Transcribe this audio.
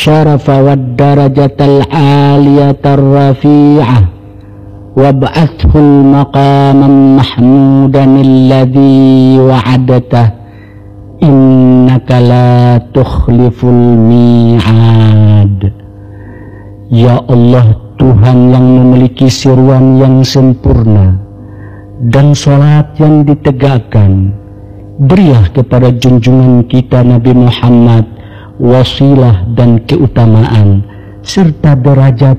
syarafa wad darajatal aliyatar rafi'ah wab'athul maqaman mahmudan alladhi wa'adatah innaka la tukhliful mi'ad. Ya Allah, Tuhan yang memiliki seruan yang sempurna dan sholat yang ditegakkan, berilah kepada junjungan kita Nabi Muhammad wasilah dan keutamaan serta derajat